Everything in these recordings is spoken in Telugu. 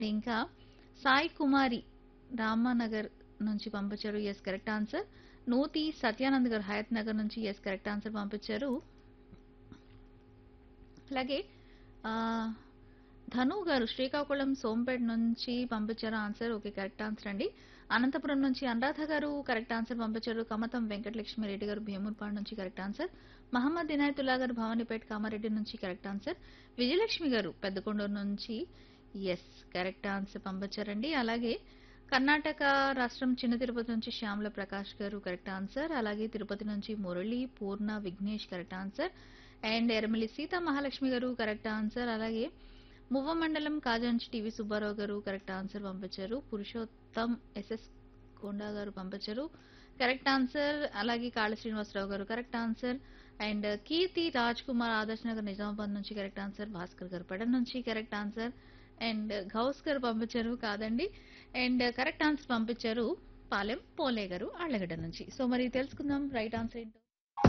ఇంకా సాయి కుమారి రామనగర్ నుంచి పంపించారు. Yes correct answer. నూతి సత్యానంద్ గారు హయత్ నగర్ నుంచి ఎస్ కరెక్ట్ ఆన్సర్ పంపించారు. అలాగే ఆ, ధను గారు శ్రీకాకుళం సోంపేట నుంచి పంపించారు ఆన్సర్. ఓకే కరెక్ట్ ఆన్సర్ అండి. అనంతపురం నుంచి అనురాధ గారు కరెక్ట్ ఆన్సర్ పంపించారు. కమతం వెంకటలక్ష్మి రెడ్డి గారు భీముర్పాడు నుంచి కరెక్ట్ ఆన్సర్. మహమ్మద్ ఇనాయతుల్లా గారు భవానీపేట కామారెడ్డి నుంచి కరెక్ట్ ఆన్సర్. విజయలక్ష్మి గారు పెద్దకొండూరు నుంచి ఎస్ కరెక్ట్ ఆన్సర్ పంపించారండి. అలాగే కర్ణాటక రాష్ట్రం చిన్న తిరుపతి నుంచి శ్యామల ప్రకాష్ గారు కరెక్ట్ ఆన్సర్. అలాగే తిరుపతి నుంచి మురళి పూర్ణ Vignesh correct answer. And Erramalli Sita Mahalakshmi గారు కరెక్ట్ ఆన్సర్. అలాగే మువ్వ మండలం కాజాంచి టీవీ సుబ్బారావు గారు కరెక్ట్ ఆన్సర్ పంపించారు. పురుషోత్తం ఎస్ఎస్ కొండా గారు పంపించారు కరెక్ట్ ఆన్సర్. అలాగే కాళ శ్రీనివాసరావు గారు కరెక్ట్ ఆన్సర్. అండ్ కీర్తి రాజ్ కుమార్ ఆదర్శ్ నగర్ నిజామాబాద్ నుంచి కరెక్ట్ ఆన్సర్. భాస్కర్ గారు పెడన్ నుంచి కరెక్ట్ ఆన్సర్. అండ్ గౌస్ గారు పంపించారు కాదండి. అండ్ కరెక్ట్ ఆన్సర్ పంపించారు పాలెం పోలే గారు ఆళ్లగడ్డ నుంచి. సో మరి తెలుసుకుందాం రైట్ ఆన్సర్ ఏంటో.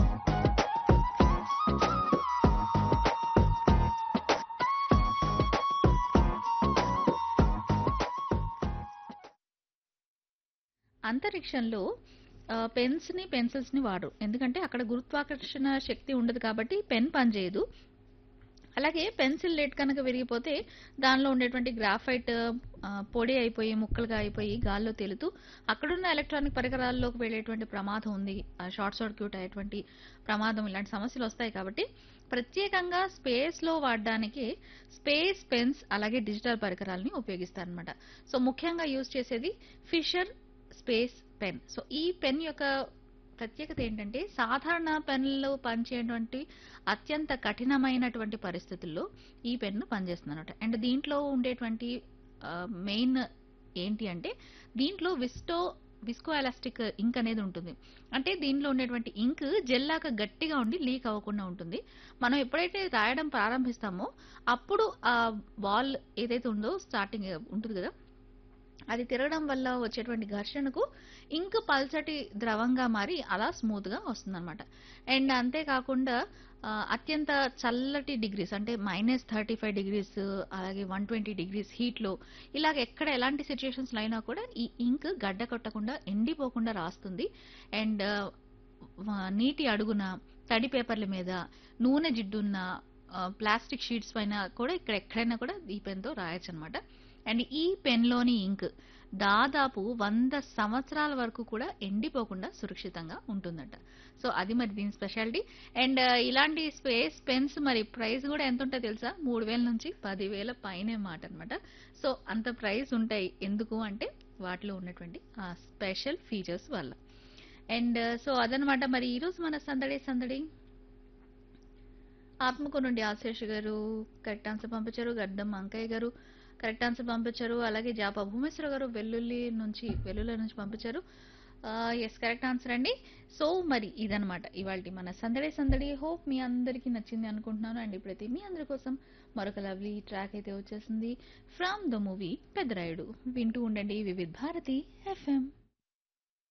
అంతరిక్షంలో పెన్స్ ని పెన్సిల్స్ ని వాడరు. ఎందుకంటే అక్కడ గురుత్వాకర్షణ శక్తి ఉండదు కాబట్టి పెన్ పనిచేయదు. అలాగే పెన్సిల్ లెడ్ కనుక విరిగిపోతే దానిలో ఉండేటువంటి గ్రాఫైట్ పొడి అయిపోయి ముక్కలుగా అయిపోయి గాల్లో తేలుతూ అక్కడున్న ఎలక్ట్రానిక్ పరికరాల్లోకి వెళ్ళేటువంటి ప్రమాదం ఉంది. షార్ట్ సర్క్యూట్ అయ్యేటువంటి ప్రమాదం ఇలాంటి సమస్యలు వస్తాయి కాబట్టి ప్రత్యేకంగా స్పేస్ లో వాడడానికి స్పేస్ పెన్స్ అలాగే డిజిటల్ పరికరాలని ఉపయోగిస్తారనమాట. సో ముఖ్యంగా యూజ్ చేసేది ఫిషర్ స్పేస్ పెన్. సో ఈ పెన్ యొక్క ప్రత్యేకత ఏంటంటే సాధారణ పెన్లో పనిచేయటువంటి అత్యంత కఠినమైనటువంటి పరిస్థితుల్లో ఈ పెన్ను పనిచేస్తుంది అనమాట. అండ్ దీంట్లో ఉండేటువంటి మెయిన్ ఏంటి అంటే దీంట్లో విస్కో ఎలాస్టిక్ ఇంక్ అనేది ఉంటుంది. అంటే దీనిలో ఉండేటువంటి ఇంక్ జెల్లాగా గట్టిగా ఉండి లీక్ అవ్వకుండా ఉంటుంది. మనం ఎప్పుడైతే రాయడం ప్రారంభిస్తామో అప్పుడు ఆ బాల్ ఏదైతే ఉందో స్టార్టింగ్ ఉంటుంది కదా అది తిరగడం వల్ల వచ్చేటువంటి ఘర్షణకు ఇంక్ పల్చటి ద్రవంగా మారి అలా స్మూత్ గా వస్తుందన్నమాట. అండ్ అంతేకాకుండా అత్యంత చల్లటి డిగ్రీస్ అంటే -35 degrees అలాగే 120 degrees హీట్ లో ఇలాగ ఎక్కడ ఎలాంటి సిచ్యుయేషన్స్ అయినా కూడా ఈ ఇంక్ గడ్డ కట్టకుండా ఎండిపోకుండా రాస్తుంది. అండ్ నీటి అడుగున తడి పేపర్ల మీద నూనె జిడ్డున్న ప్లాస్టిక్ షీట్స్ పైన కూడా ఇక్కడ ఎక్కడైనా కూడా ఈ పెన్ తో రాయొచ్చు అనమాట. అండ్ ఈ పెన్ లోని ఇంక్ దాదాపు 100 సంవత్సరాల వరకు కూడా ఎండిపోకుండా సురక్షితంగా ఉంటుందట. సో అది మరి దీని స్పెషాలిటీ. అండ్ ఇలాంటి స్పేస్ పెన్స్ మరి ప్రైస్ కూడా ఎంత ఉంటాయో తెలుసా? 3,000 నుంచి 10,000 పైనే మాట అనమాట. సో అంత ప్రైస్ ఉంటాయి. ఎందుకు అంటే వాటిలో ఉన్నటువంటి ఆ స్పెషల్ ఫీచర్స్ వల్ల. అండ్ సో అదనమాట మరి ఈ రోజు మన సందడి సందడి. ఆత్మకు నుండి ఆశేష్ గారు కరెక్ట్ ఆన్సర్ పంపించారు. గడ్డం అంకయ్య గారు కరెక్ట్ ఆన్సర్ పంపించారు. అలాగే జాపా భూమేశ్వర గారు వెల్లుల్లి నుంచి పంపించారు. ఎస్ కరెక్ట్ ఆన్సర్ అండి. సో మరి ఇదనమాట ఇవాళ మన సందడి సందడి. హోప్ మీ అందరికీ నచ్చింది అనుకుంటున్నాను. అండ్ ఇప్పుడైతే మీ అందరి కోసం మరొక లవ్లీ ట్రాక్ అయితే వచ్చేసింది ఫ్రమ్ ద మూవీ పెద్దరాయుడు. వింటూ ఉండండి వివిధ్ భారతి ఎఫ్ఎం.